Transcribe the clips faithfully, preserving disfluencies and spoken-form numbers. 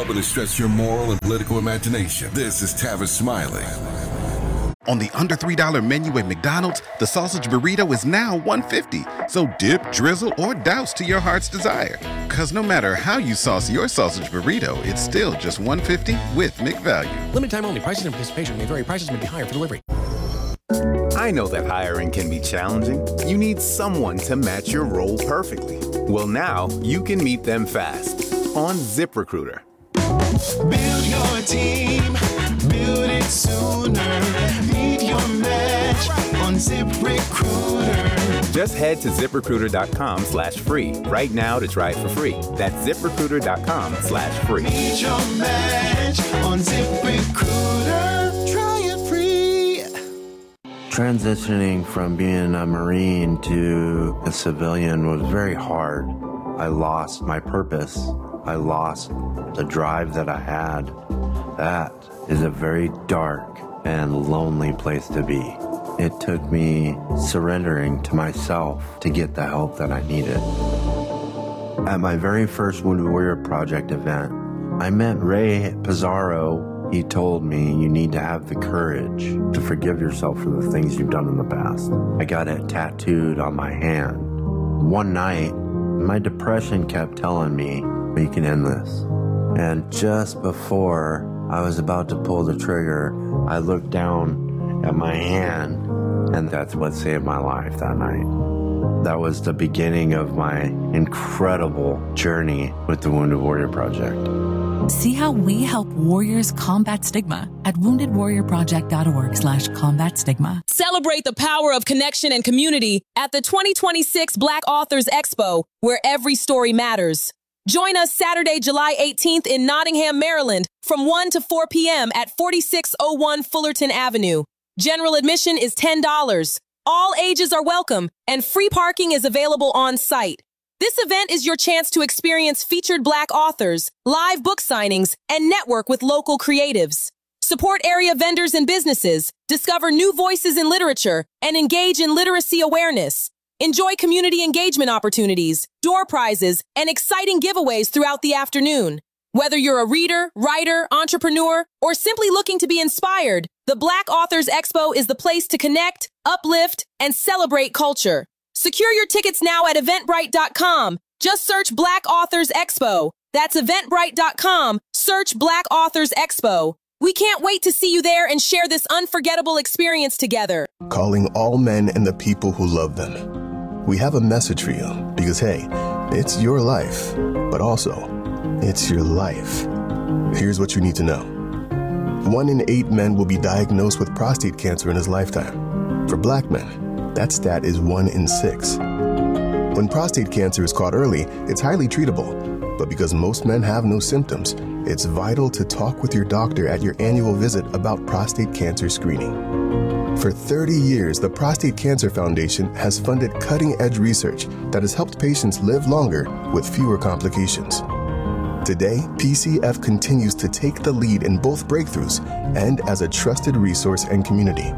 helping to stretch your moral and political imagination. This is Tavis Smiley. On the under three dollar menu at McDonald's, the sausage burrito is now one fifty. So dip, drizzle, or douse to your heart's desire. Because no matter how you sauce your sausage burrito, it's still just one fifty with McValue. Limited time only. Prices and participation may vary. Prices may be higher for delivery. I know that hiring can be challenging. You need someone to match your role perfectly. Well, now you can meet them fast on ZipRecruiter. Build your team, build it sooner. Meet your match on ZipRecruiter. Just head to ZipRecruiter.com slash free right now to try it for free. That's ZipRecruiter.com slash free. Meet your match on ZipRecruiter. Try it free. Transitioning from being a Marine to a civilian was very hard. I lost my purpose. I lost the drive that I had. That is a very dark and lonely place to be. It took me surrendering to myself to get the help that I needed. At my very first Wounded Warrior Project event, I met Ray Pizarro. He told me you need to have the courage to forgive yourself for the things you've done in the past. I got it tattooed on my hand. One night, my depression kept telling me, we can end this. And just before I was about to pull the trigger, I looked down at my hand, and that's what saved my life that night. That was the beginning of my incredible journey with the Wounded Warrior Project. See how we help warriors combat stigma at woundedwarriorproject.org slash combat stigma. Celebrate the power of connection and community at the twenty twenty-six Black Authors Expo, where every story matters. Join us Saturday, July eighteenth in Nottingham, Maryland from one to four p.m. at forty-six oh one Fullerton Avenue. General admission is ten dollars. All ages are welcome, and free parking is available on site. This event is your chance to experience featured Black authors, live book signings, and network with local creatives. Support area vendors and businesses, discover new voices in literature, and engage in literacy awareness. Enjoy community engagement opportunities, door prizes, and exciting giveaways throughout the afternoon. Whether you're a reader, writer, entrepreneur, or simply looking to be inspired, the Black Authors Expo is the place to connect, uplift, and celebrate culture. Secure your tickets now at eventbrite dot com. Just search Black Authors Expo. That's eventbrite dot com. Search Black Authors Expo. We can't wait to see you there and share this unforgettable experience together. Calling all men and the people who love them. We have a message for you because, hey, it's your life, but also, it's your life. Here's what you need to know. One in eight men will be diagnosed with prostate cancer in his lifetime. For Black men, that stat is one in six. When prostate cancer is caught early, it's highly treatable. But because most men have no symptoms, it's vital to talk with your doctor at your annual visit about prostate cancer screening. For thirty years, the Prostate Cancer Foundation has funded cutting-edge research that has helped patients live longer with fewer complications. Today, P C F continues to take the lead in both breakthroughs and as a trusted resource and community.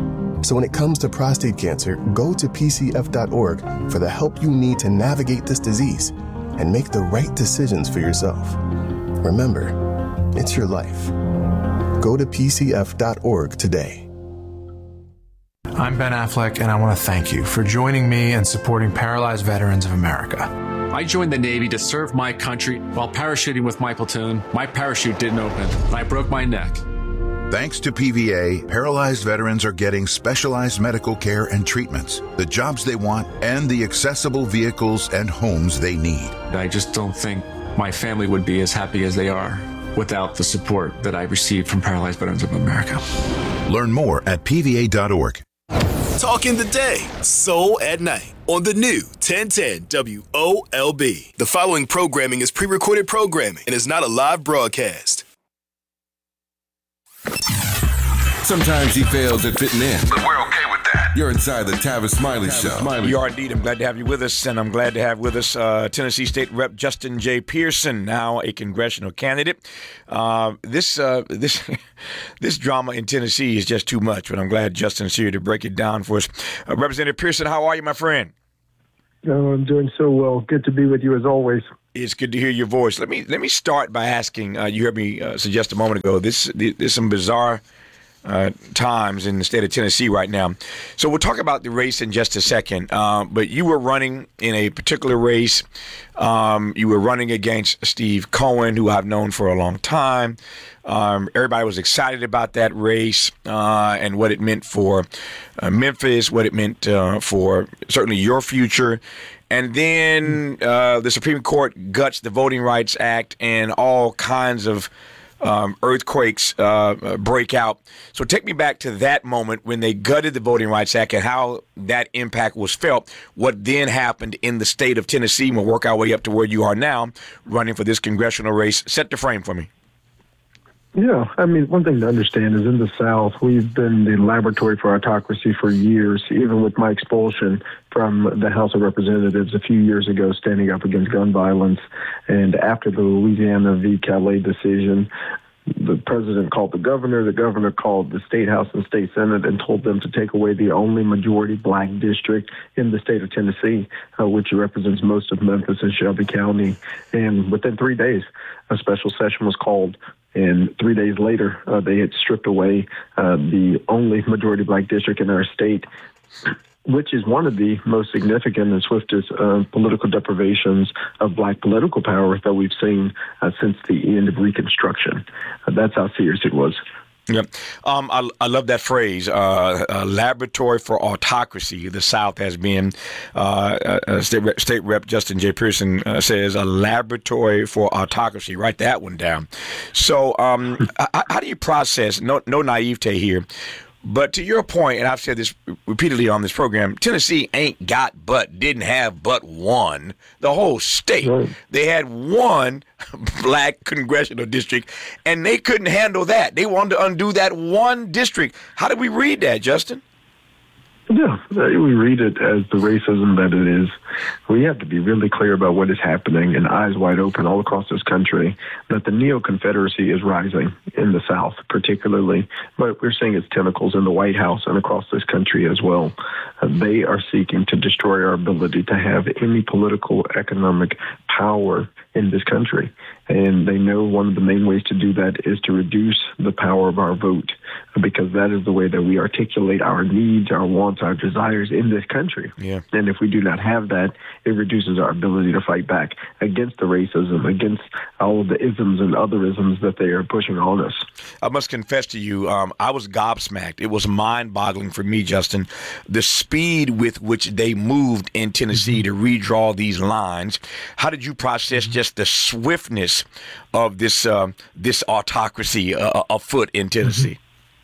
So when it comes to prostate cancer, go to P C F dot org for the help you need to navigate this disease and make the right decisions for yourself. Remember, it's your life. Go to P C F dot org today. I'm Ben Affleck, and I want to thank you for joining me and supporting Paralyzed Veterans of America. I joined the Navy to serve my country. While parachuting with my platoon, my parachute didn't open, and I broke my neck. Thanks to P V A, paralyzed veterans are getting specialized medical care and treatments, the jobs they want, and the accessible vehicles and homes they need. I just don't think my family would be as happy as they are without the support that I received from Paralyzed Veterans of America. Learn more at P V A dot org. Talk in the day, soul at night on the new ten ten W O L B. The following programming is pre-recorded programming and is not a live broadcast. Sometimes he fails at fitting in, but we're okay with that. You're inside the Tavis Smiley Tavis Show. Smiley. You are indeed. I'm glad to have you with us, and I'm glad to have with us uh, Tennessee State Rep Justin J. Pearson, now a congressional candidate. Uh, this uh, this this drama in Tennessee is just too much, but I'm glad Justin's here to break it down for us. Uh, Representative Pearson, how are you, my friend? Oh, I'm doing so well. Good to be with you as always. It's good to hear your voice. Let me let me start by asking. Uh, you heard me uh, suggest a moment ago. This there's some bizarre uh, times in the state of Tennessee right now. So we'll talk about the race in just a second. Uh, but you were running in a particular race. Um, you were running against Steve Cohen, who I've known for a long time. Um, everybody was excited about that race uh, and what it meant for uh, Memphis, what it meant uh, for certainly your future. And then uh, the Supreme Court guts the Voting Rights Act and all kinds of um, earthquakes uh, break out. So take me back to that moment when they gutted the Voting Rights Act and how that impact was felt. What then happened in the state of Tennessee? We'll work our way up to where you are now, running for this congressional race. Set the frame for me. Yeah, I mean, one thing to understand is in the South, we've been the laboratory for autocracy for years, even with my expulsion from the House of Representatives a few years ago, standing up against gun violence. And after the Louisiana v. Calais decision, the president called the governor, the governor called the state house and state senate and told them to take away the only majority black district in the state of Tennessee, uh, which represents most of Memphis and Shelby County. And within three days, a special session was called. And three days later, uh, they had stripped away uh, the only majority black district in our state, which is one of the most significant and swiftest uh, political deprivations of black political power that we've seen uh, since the end of Reconstruction. Uh, that's how serious it was. Yep. Um, I, I love that phrase, uh, a laboratory for autocracy. The South has been, uh, uh, State, Rep, State Rep Justin J. Pearson uh, says, a laboratory for autocracy. Write that one down. So um, how, how do you process, no, no naivete here, but to your point, and I've said this repeatedly on this program, Tennessee ain't got but, didn't have but one, the whole state. Right. They had one black congressional district, and they couldn't handle that. They wanted to undo that one district. How do we read that, Justin? Yeah, we read it as the racism that it is. We have to be really clear about what is happening and eyes wide open all across this country, that the neo-Confederacy is rising in the South particularly, but we're seeing its tentacles in the White House and across this country as well. Uh, they are seeking to destroy our ability to have any political, economic power in this country. And they know one of the main ways to do that is to reduce the power of our vote, because that is the way that we articulate our needs, our wants, our desires in this country. Yeah. And if we do not have that, it reduces our ability to fight back against the racism, against all of the isms and otherisms that they are pushing on us. I must confess to you, um, I was gobsmacked. It was mind-boggling for me, Justin, the speed with which they moved in Tennessee to redraw these lines. How did you process just the swiftness of this uh, this autocracy uh, afoot in Tennessee?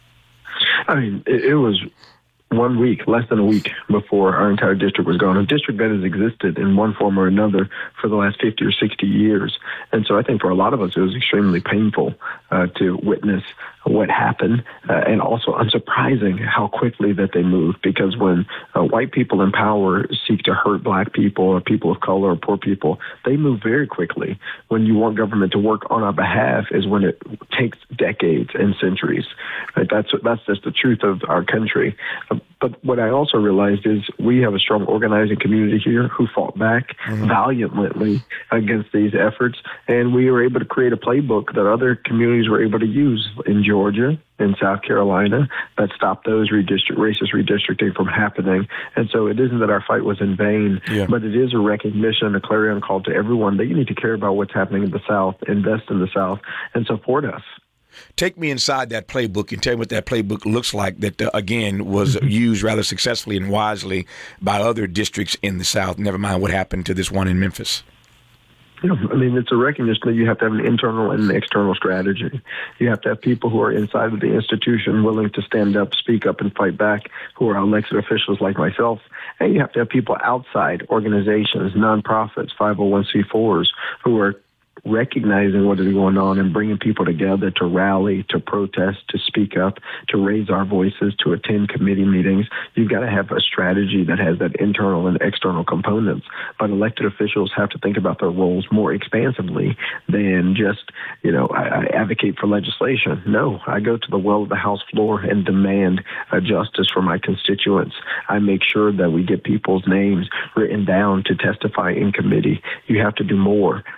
I mean, it, it was one week, less than a week before our entire district was gone. A district that has existed in one form or another for the last fifty or sixty years. And so I think for a lot of us, it was extremely painful uh, to witness what happened, uh, and also unsurprising how quickly that they moved, because when uh, white people in power seek to hurt black people or people of color or poor people, they move very quickly. When you want government to work on our behalf is when it takes decades and centuries. Right? That's that's just the truth of our country. Uh, but what I also realized is we have a strong organizing community here who fought back mm-hmm. valiantly against these efforts, and we were able to create a playbook that other communities were able to use in Georgia and South Carolina that stopped those redistrict, racist redistricting from happening. And so it isn't that our fight was in vain, yeah. but it is a recognition, a clarion call to everyone that you need to care about what's happening in the South, invest in the South, and support us. Take me inside that playbook and tell me what that playbook looks like that, uh, again, was mm-hmm. used rather successfully and wisely by other districts in the South, never mind what happened to this one in Memphis. Yeah, I mean, it's a recognition that you have to have an internal and an external strategy. You have to have people who are inside of the institution willing to stand up, speak up, and fight back, who are elected officials like myself. And you have to have people outside organizations, nonprofits, five oh one c fours, who are recognizing what is going on and bringing people together to rally, to protest, to speak up, to raise our voices, to attend committee meetings. You've got to have a strategy that has that internal and external components. But elected officials have to think about their roles more expansively than just, you know, I, I advocate for legislation. No, I go to the well of the House floor and demand uh, justice for my constituents. I make sure that we get people's names written down to testify in committee. You have to do more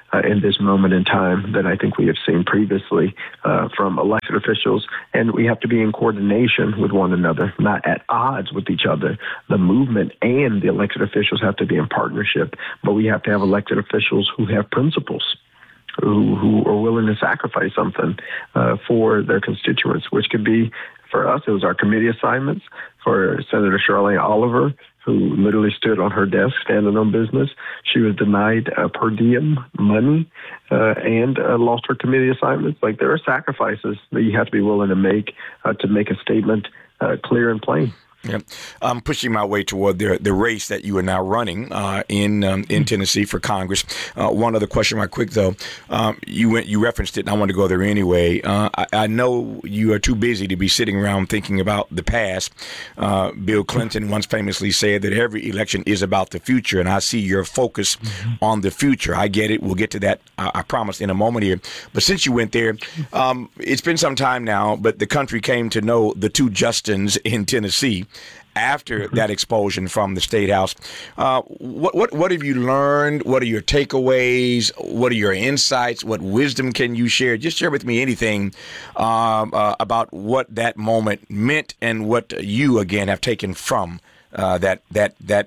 uh, in this moment in time than I think we have seen previously uh, from elected officials. And we have to be in coordination with one another, not at odds with each other. The movement and the elected officials have to be in partnership, but we have to have elected officials who have principles, who, who are willing to sacrifice something uh, for their constituents, which could be, for us, it was our committee assignments. For Senator Charlene Oliver, who literally stood on her desk standing on business, she was denied uh, per diem money uh, and uh, lost her committee assignments. Like, there are sacrifices that you have to be willing to make uh, to make a statement uh, clear and plain. Yeah. I'm pushing my way toward the the race that you are now running uh, in um, in Tennessee for Congress. Uh, one other question, right quick though. Um, you went you referenced it, and I want to go there anyway. Uh, I, I know you are too busy to be sitting around thinking about the past. Uh, Bill Clinton once famously said that every election is about the future, and I see your focus mm-hmm. on the future. I get it. We'll get to that, I, I promise, in a moment here. But since you went there, um, it's been some time now, but the country came to know the two Justins in Tennessee after that expulsion from the State House. Uh, what what what have you learned? What are your takeaways? What are your insights? What wisdom can you share? Just share with me anything um, uh, about what that moment meant and what you, again, have taken from uh, that that that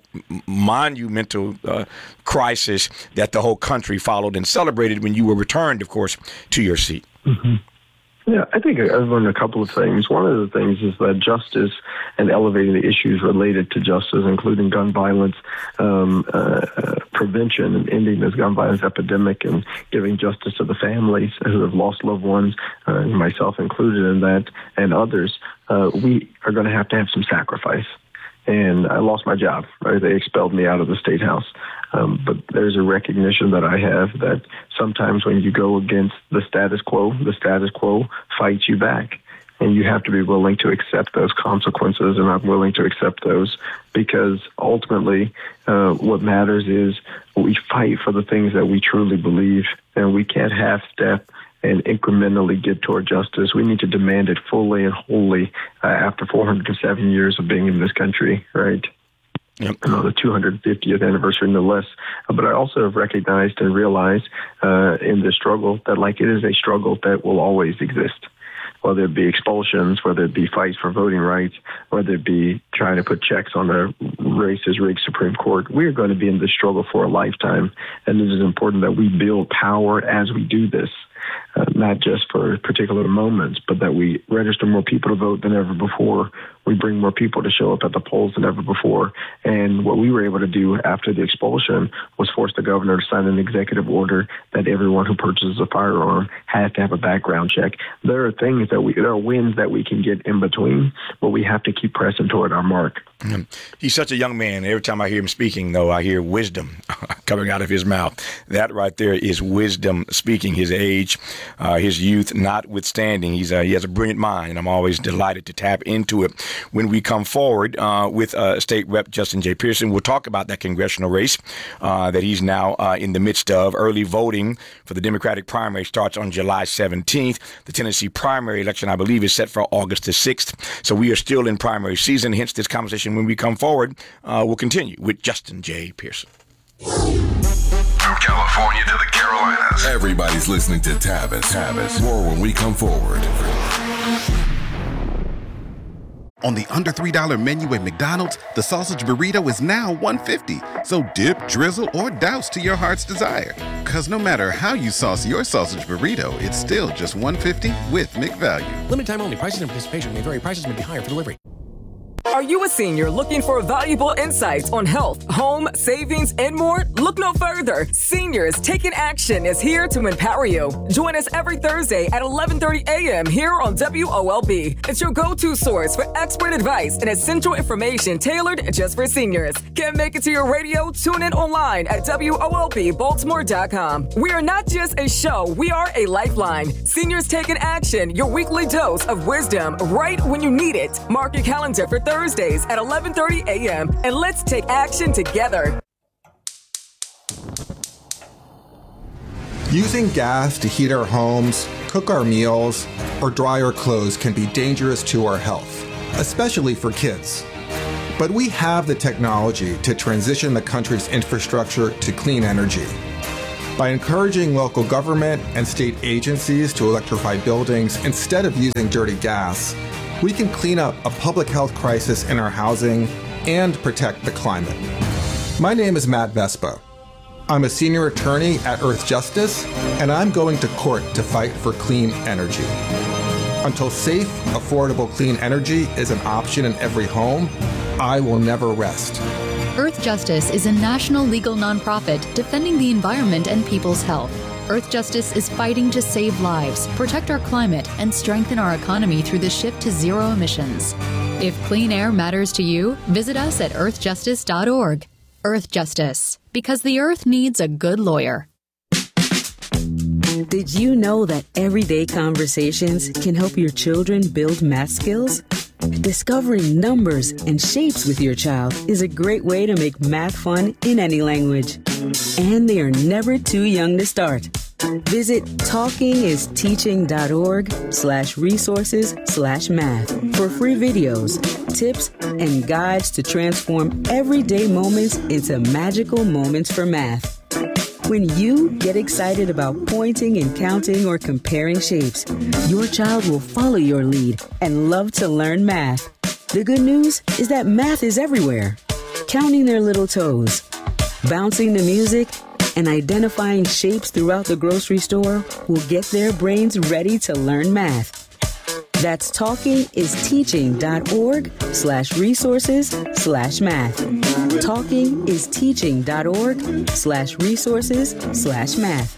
monumental uh, crisis that the whole country followed and celebrated when you were returned, of course, to your seat. Mm-hmm. Yeah, I think I've learned a couple of things. One of the things is that justice and elevating the issues related to justice, including gun violence um, uh, uh, prevention and ending this gun violence epidemic and giving justice to the families who have lost loved ones, uh, myself included in that, and others, uh, we are going to have to have some sacrifice. And I lost my job, right? They expelled me out of the State House. Um, but there's a recognition that I have that sometimes when you go against the status quo, the status quo fights you back. And you have to be willing to accept those consequences, and I'm willing to accept those because ultimately uh, what matters is we fight for the things that we truly believe, and we can't half-step and incrementally get toward justice. We need to demand it fully and wholly uh, after four hundred seven years of being in this country, right? Yep. You know, the two hundred fiftieth anniversary, no less. Uh, but I also have recognized and realized uh, in this struggle that, like, it is a struggle that will always exist. Whether it be expulsions, whether it be fights for voting rights, whether it be trying to put checks on a racist rigged Supreme Court, we are going to be in this struggle for a lifetime. And it is important that we build power as we do this. Uh, not just for particular moments, but that we register more people to vote than ever before. We bring more people to show up at the polls than ever before. And what we were able to do after the expulsion was force the governor to sign an executive order that everyone who purchases a firearm has to have a background check. There are things that we, there are wins that we can get in between, but we have to keep pressing toward our mark. Mm. He's such a young man. Every time I hear him speaking, though, I hear wisdom coming out of his mouth. That right there is wisdom speaking. His age, uh, his youth notwithstanding, he's uh, he has a brilliant mind, and I'm always delighted to tap into it. When we come forward uh, with uh, State Rep Justin J. Pearson, we'll talk about that congressional race uh, that he's now uh, in the midst of. Early voting for the Democratic primary starts on July seventeenth. The Tennessee primary election, I believe, is set for August the sixth. So we are still in primary season, hence this conversation when we come forward uh, will continue with Justin J. Pearson. California to the Carolinas. Everybody's listening to Tavis. Tavis. More when we come forward. On the under three dollar menu at McDonald's, the sausage burrito is now one fifty. So dip, drizzle, or douse to your heart's desire. Because no matter how you sauce your sausage burrito, it's still just one fifty with McValue. Limited time only. Prices and participation may vary. Prices may be higher for delivery. Are you a senior looking for valuable insights on health, home, savings, and more? Look no further. Seniors Taking Action is here to empower you. Join us every Thursday at eleven thirty a.m. here on W O L B. It's your go-to source for expert advice and essential information tailored just for seniors. Can't make it to your radio? Tune in online at W O L B Baltimore dot com. We are not just a show, we are a lifeline. Seniors Taking Action, your weekly dose of wisdom right when you need it. Mark your calendar for Thursday. Thursdays at eleven thirty a.m. and let's take action together. Using gas to heat our homes, cook our meals, or dry our clothes can be dangerous to our health, especially for kids. But we have the technology to transition the country's infrastructure to clean energy. By encouraging local government and state agencies to electrify buildings instead of using dirty gas, we can clean up a public health crisis in our housing and protect the climate. My name is Matt Vespa. I'm a senior attorney at Earth Justice, and I'm going to court to fight for clean energy. Until safe, affordable clean energy is an option in every home, I will never rest. Earth Justice is a national legal nonprofit defending the environment and people's health. Earth Justice is fighting to save lives, protect our climate, and strengthen our economy through the shift to zero emissions. If clean air matters to you, visit us at earth justice dot org. Earth Justice, because the earth needs a good lawyer. Did you know that everyday conversations can help your children build math skills? Discovering numbers and shapes with your child is a great way to make math fun in any language. And they are never too young to start. Visit talkingisteaching.org slash resources slash math for free videos, tips, and guides to transform everyday moments into magical moments for math. When you get excited about pointing and counting or comparing shapes, your child will follow your lead and love to learn math. The good news is that math is everywhere. Counting their little toes, bouncing to music, and identifying shapes throughout the grocery store will get their brains ready to learn math. That's talkingisteaching.org slash resources slash math. Talkingisteaching.org slash resources slash math.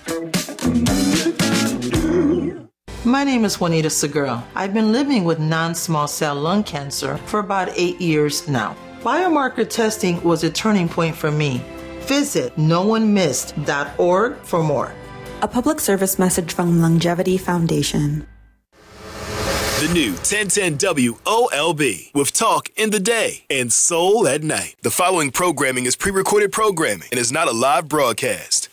My name is Juanita Segura. I've been living with non-small cell lung cancer for about eight years now. Biomarker testing was a turning point for me. Visit no one missed dot org for more. A public service message from Longevity Foundation. The new ten ten W O L B with talk in the day and soul at night. The following programming is pre-recorded programming and is not a live broadcast.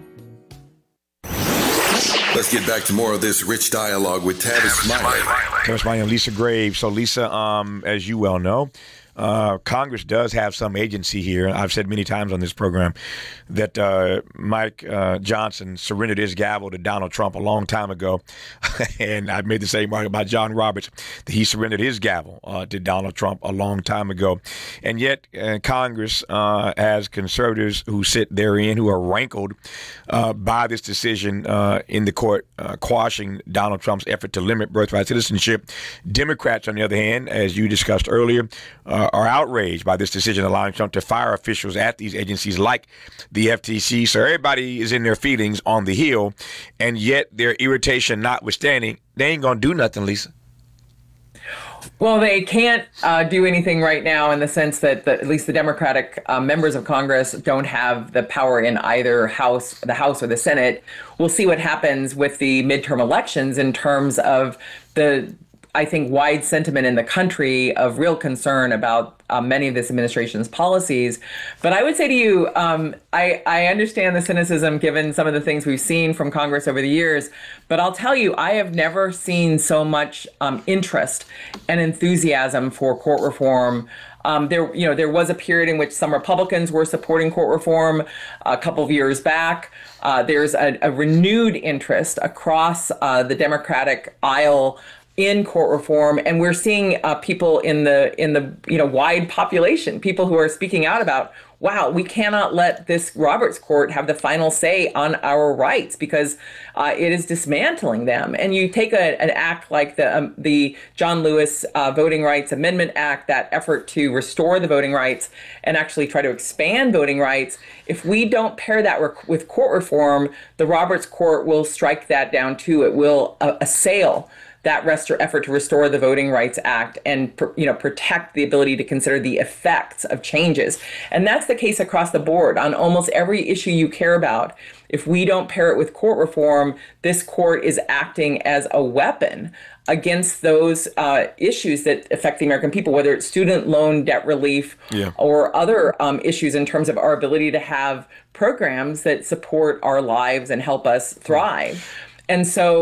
Let's get back to more of this rich dialogue with Tavis Smiley. Tavis Smiley and Lisa Graves. So, Lisa, um, as you well know, Uh, Congress does have some agency here. I've said many times on this program that uh, Mike uh, Johnson surrendered his gavel to Donald Trump a long time ago. And I've made the same remark about John Roberts, that he surrendered his gavel uh, to Donald Trump a long time ago. And yet uh, Congress uh, has conservatives who sit therein who are rankled uh, by this decision uh, in the court, uh, quashing Donald Trump's effort to limit birthright citizenship. Democrats, on the other hand, as you discussed earlier, uh, are outraged by this decision allowing Trump to fire officials at these agencies like the F T C. So everybody is in their feelings on the Hill, and yet their irritation notwithstanding, they ain't going to do nothing, Lisa. Well, they can't uh, do anything right now in the sense that the, at least the Democratic uh, members of Congress don't have the power in either House, the House or the Senate. We'll see what happens with the midterm elections in terms of the I think, wide sentiment in the country of real concern about uh, many of this administration's policies. But I would say to you, um, I, I understand the cynicism given some of the things we've seen from Congress over the years. But I'll tell you, I have never seen so much um, interest and enthusiasm for court reform. Um, there, you know, there was a period in which some Republicans were supporting court reform a couple of years back. Uh, there's a, a renewed interest across uh, the Democratic aisle in court reform, and we're seeing uh, people in the in the you know wide population, people who are speaking out about, wow, we cannot let this Roberts Court have the final say on our rights because uh, it is dismantling them. And you take a, an act like the um, the John Lewis uh, Voting Rights Amendment Act, that effort to restore the voting rights and actually try to expand voting rights. If we don't pair that rec- with court reform, the Roberts Court will strike that down too. It will uh, assail that rest- effort to restore the Voting Rights Act and you know protect the ability to consider the effects of changes. And that's the case across the board on almost every issue you care about. If we don't pair it with court reform, this court is acting as a weapon against those uh, issues that affect the American people, whether it's student loan debt relief yeah. or other um, issues in terms of our ability to have programs that support our lives and help us thrive. And so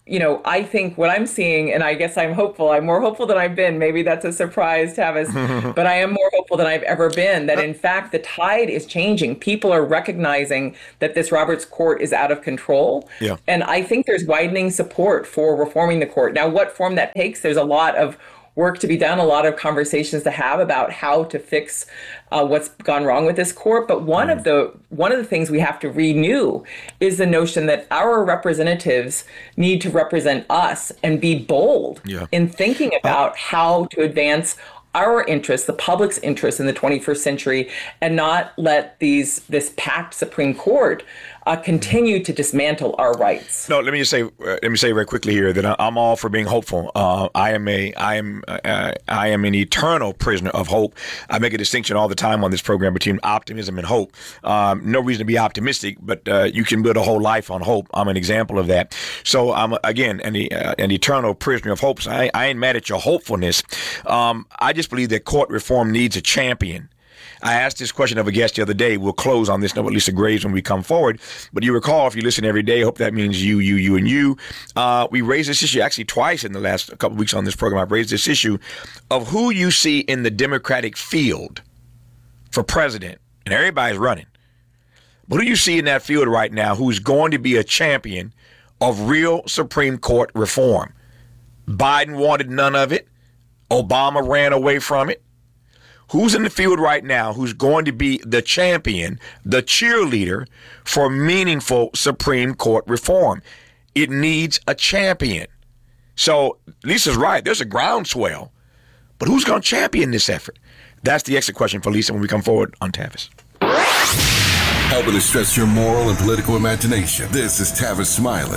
you know, I think what I'm seeing, and I guess I'm hopeful, I'm more hopeful than I've been. Maybe that's a surprise, Tavis, but I am more hopeful than I've ever been that, in fact, the tide is changing. People are recognizing that this Roberts Court is out of control. Yeah. And I think there's widening support for reforming the court. Now, what form that takes, there's a lot of work to be done, a lot of conversations to have about how to fix uh, what's gone wrong with this court. But one mm. of the one of the things we have to renew is the notion that our representatives need to represent us and be bold yeah. in thinking about how to advance our interests, the public's interests in the twenty-first century, and not let these this packed Supreme Court uh, continue to dismantle our rights. No, let me just say, uh, let me say very quickly here that I'm all for being hopeful. Uh, I am a, I am, uh, I am an eternal prisoner of hope. I make a distinction all the time on this program between optimism and hope. Um, no reason to be optimistic, but uh, you can build a whole life on hope. I'm an example of that. So I'm again an, uh, an eternal prisoner of hope. So I, I ain't mad at your hopefulness. Um, I just believe that court reform needs a champion. I asked this question of a guest the other day. We'll close on this note, at least Graves, when we come forward. But you recall, if you listen every day, I hope that means you, you, you, and you. Uh, we raised this issue actually twice in the last couple of weeks on this program. I've raised this issue of who you see in the Democratic field for president. And everybody's running. But who you see in that field right now who's going to be a champion of real Supreme Court reform? Biden wanted none of it. Obama ran away from it. Who's in the field right now who's going to be the champion, the cheerleader for meaningful Supreme Court reform? It needs a champion. So Lisa's right. There's a groundswell. But who's going to champion this effort? That's the exit question for Lisa when we come forward on Tavis. Helping to stretch your moral and political imagination. This is Tavis Smiley.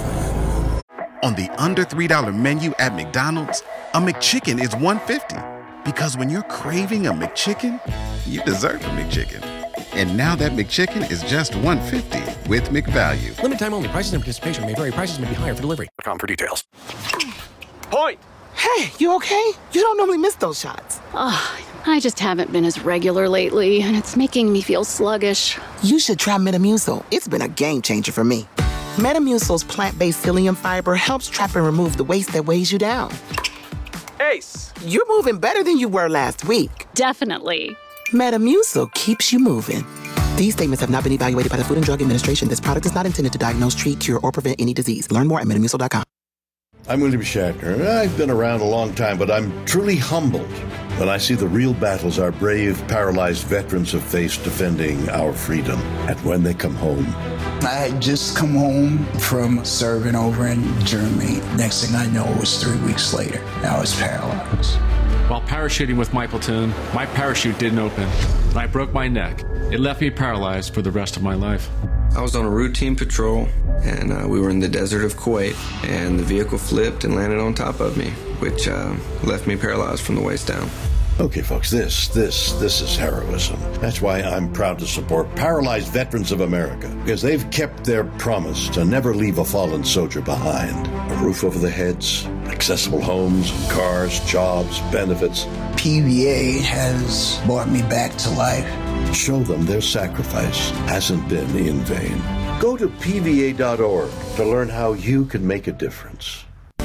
On the under three dollar menu at McDonald's, a McChicken is one dollar fifty. Because when you're craving a McChicken, you deserve a McChicken. And now that McChicken is just one dollar fifty with McValue. Limited time only. Prices and participation may vary. Prices may be higher for delivery. Com for details. Point! Hey, you okay? You don't normally miss those shots. Oh, I just haven't been as regular lately, and it's making me feel sluggish. You should try Metamucil. It's been a game changer for me. Metamucil's plant-based psyllium fiber helps trap and remove the waste that weighs you down. Ace, you're moving better than you were last week. Definitely. Metamucil keeps you moving. These statements have not been evaluated by the Food and Drug Administration. This product is not intended to diagnose, treat, cure, or prevent any disease. Learn more at metamucil dot com. I'm William Shatner. I've been around a long time, but I'm truly humbled when I see the real battles our brave, paralyzed veterans have faced defending our freedom. And when they come home, I had just come home from serving over in Germany. Next thing I know, it was three weeks later. I was paralyzed. While parachuting with my platoon, my parachute didn't open, and I broke my neck. It left me paralyzed for the rest of my life. I was on a routine patrol, and uh, we were in the desert of Kuwait, and the vehicle flipped and landed on top of me, which uh, left me paralyzed from the waist down. Okay, folks, this, this, this is heroism. That's why I'm proud to support Paralyzed Veterans of America, because they've kept their promise to never leave a fallen soldier behind. A roof over their heads, accessible homes, cars, jobs, benefits. P V A has brought me back to life. Show them their sacrifice hasn't been in vain. Go to P V A dot org to learn how you can make a difference.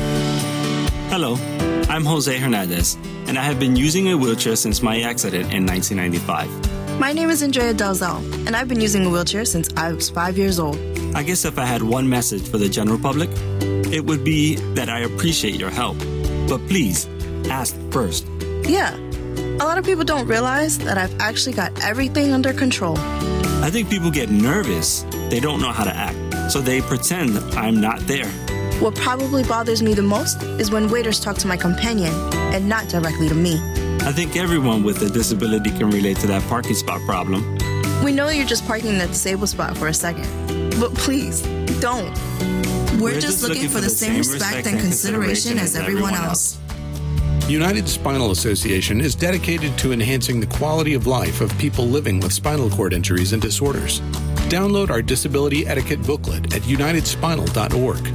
Hello, I'm Jose Hernandez, and I have been using a wheelchair since my accident in nineteen ninety-five. My name is Andrea Dalzell, and I've been using a wheelchair since I was five years old. I guess if I had one message for the general public, it would be that I appreciate your help. But please, ask first. Yeah, a lot of people don't realize that I've actually got everything under control. I think people get nervous. They don't know how to act, so they pretend I'm not there. What probably bothers me the most is when waiters talk to my companion and not directly to me. I think everyone with a disability can relate to that parking spot problem. We know you're just parking in the disabled spot for a second, but please, don't. We're, We're just, just looking, looking for the same respect and consideration as everyone else. United Spinal Association is dedicated to enhancing the quality of life of people living with spinal cord injuries and disorders. Download our disability etiquette booklet at united spinal dot org.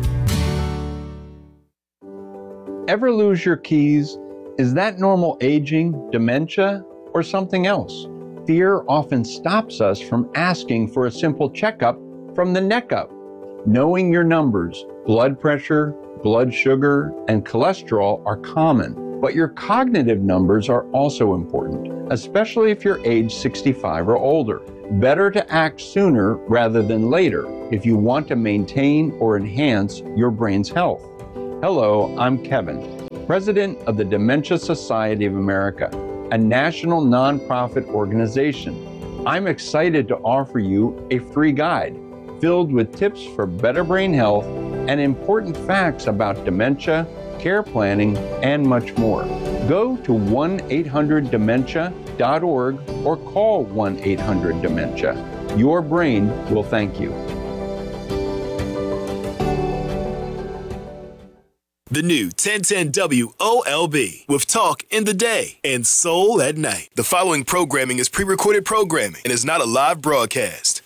Ever lose your keys? Is that normal aging, dementia, or something else? Fear often stops us from asking for a simple checkup from the neck up. Knowing your numbers, blood pressure, blood sugar, and cholesterol are common, but your cognitive numbers are also important, especially if you're age sixty-five or older. Better to act sooner rather than later if you want to maintain or enhance your brain's health. Hello, I'm Kevin, president of the Dementia Society of America, a national nonprofit organization. I'm excited to offer you a free guide filled with tips for better brain health and important facts about dementia, care planning, and much more. Go to one eight hundred dementia dot org or call one eight hundred dementia. Your brain will thank you. The new ten ten W O L B with talk in the day and soul at night. The following programming is pre-recorded programming and is not a live broadcast.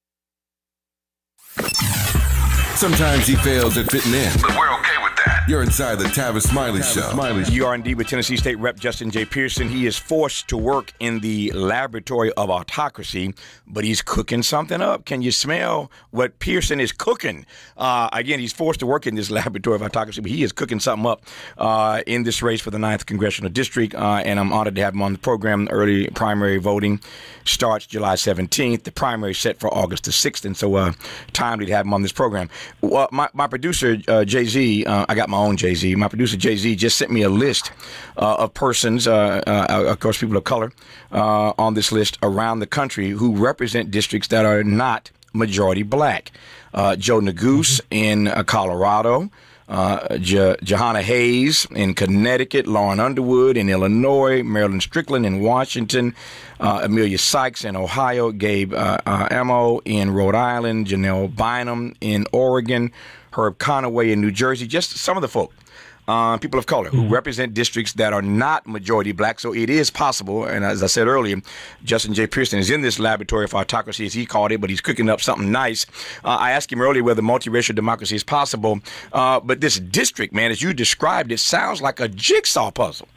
Sometimes he fails at fitting in, but we're okay with that. You're inside the Tavis Smiley Show. Smiley. You are indeed with Tennessee State Representative Justin J. Pearson. He is forced to work in the laboratory of autocracy, but he's cooking something up. Can you smell what Pearson is cooking? Uh, again, he's forced to work in this laboratory of autocracy, but he is cooking something up uh, in this race for the ninth Congressional District, uh, and I'm honored to have him on the program. Early primary voting starts July seventeenth. The primary is set for August the sixth, and so uh, timely to have him on this program. Well, my, my producer, uh, Jay-Z, uh, I got my own Jay-Z. My producer, Jay-Z, just sent me a list uh, of persons, uh, uh, of course, people of color, uh, on this list around the country who represent districts that are not majority black. Uh, Joe Neguse in uh, Colorado. Uh, J- Johanna Hayes in Connecticut, Lauren Underwood in Illinois, Marilyn Strickland in Washington, uh, Amelia Sykes in Ohio, Gabe uh, uh, Amo in Rhode Island, Janelle Bynum in Oregon, Herb Conaway in New Jersey, just some of the folk. Uh, people of color who represent districts that are not majority black. So it is possible, and as I said earlier, Justin J. Pearson is in this laboratory of autocracy, as he called it, but he's cooking up something nice. Uh, I asked him earlier whether multiracial democracy is possible, uh, but this district, man, as you described it, sounds like a jigsaw puzzle.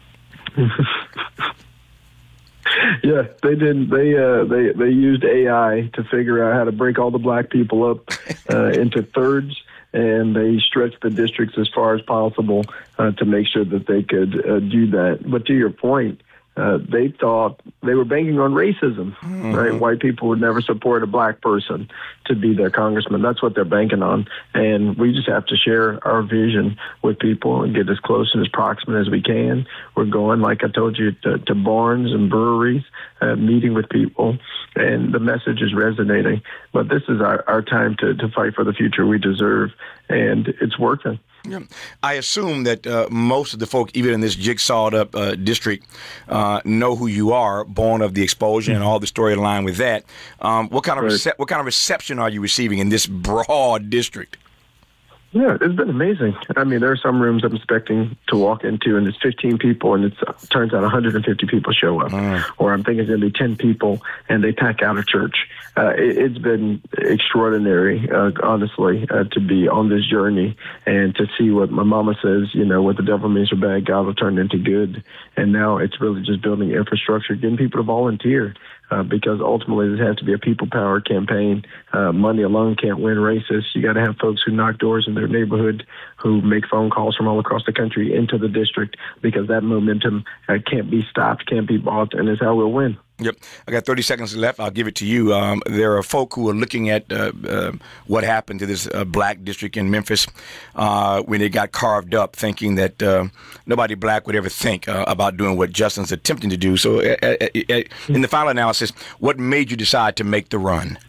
Yeah, they did. They uh, they they used A I to figure out how to break all the black people up uh, into thirds. And they stretched the districts as far as possible uh, to make sure that they could uh, do that. But to your point, uh, they thought they were banking on racism, mm-hmm. right? White people would never support a black person to be their congressman. That's what they're banking on. And we just have to share our vision with people and get as close and as proximate as we can. We're going, like I told you, to, to barns and breweries, uh, meeting with people, and the message is resonating. But this is our, our time to, to fight for the future we deserve, and it's working. Yeah. I assume that uh, most of the folk, even in this jigsawed up uh, district, uh, know who you are, born of the exposure and all the storyline with that. Um, what kind of rece- what kind of reception are you receiving in this broad district? Yeah, it's been amazing. I mean, there are some rooms I'm expecting to walk into, and it's fifteen people, and it uh, turns out one hundred fifty people show up. Mm. Or I'm thinking it's going to be ten people, and they pack out a church. Uh, it, it's been extraordinary, uh, honestly, uh, to be on this journey and to see what my mama says, you know, what the devil means for bad, God will turn into good. And now it's really just building infrastructure, getting people to volunteer. Uh, because ultimately this has to be a people power campaign. Uh, money alone can't win races. You got to have folks who knock doors in their neighborhood, who make phone calls from all across the country into the district, because that momentum uh, can't be stopped, can't be bought, and is how we'll win. Yep. I got thirty seconds left. I'll give it to you. Um, there are folk who are looking at uh, uh, what happened to this uh, black district in Memphis uh, when it got carved up, thinking that uh, nobody black would ever think uh, about doing what Justin's attempting to do. So uh, uh, uh, in the final analysis, what made you decide to make the run?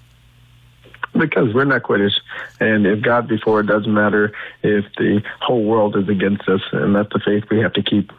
Because we're not quitters. And if God before, it doesn't matter if the whole world is against us. And that's the faith we have to keep.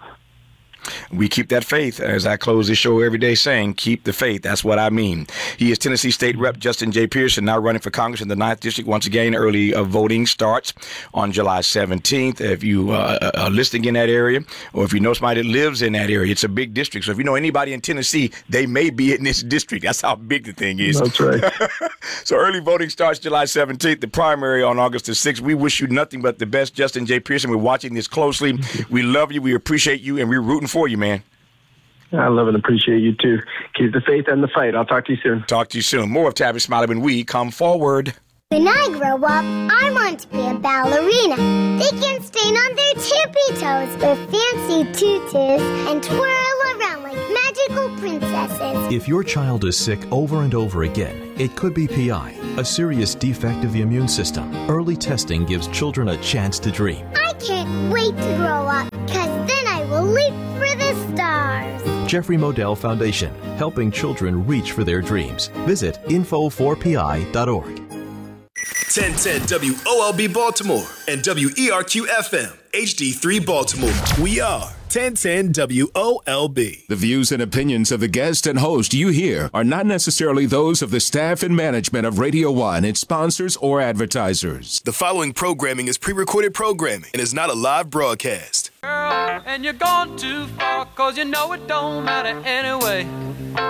We keep that faith, as I close this show every day saying, keep the faith. That's what I mean. He is Tennessee State Representative Justin J. Pearson, now running for Congress in the ninth District. Once again, early uh, voting starts on July seventeenth. If you uh, are listening in that area, or if you know somebody that lives in that area, it's a big district. So if you know anybody in Tennessee, they may be in this district. That's how big the thing is. That's right. So early voting starts July seventeenth, the primary on August the sixth. We wish you nothing but the best, Justin J. Pearson. We're watching this closely. We love you. We appreciate you, and we're rooting for you, man. I love and appreciate you, too. Keep the faith and the fight. I'll talk to you soon. Talk to you soon. More of Tavis Smiley when we come forward. When I grow up, I want to be a ballerina. They can stand on their tippy toes with fancy tutus and twirl around like magical princesses. If your child is sick over and over again, it could be P I, a serious defect of the immune system. Early testing gives children a chance to dream. I can't wait to grow up, because then I will leap for the stars. Jeffrey Modell Foundation, helping children reach for their dreams. Visit info four p i dot org. ten ten W O L B Baltimore and W E R Q F M H D three Baltimore. We are ten ten W O L B. The views and opinions of the guest and host you hear are not necessarily those of the staff and management of Radio One, its sponsors, or advertisers. The following programming is pre-recorded programming and is not a live broadcast. Girl, and you're gone too far, cause you know it don't matter anyway.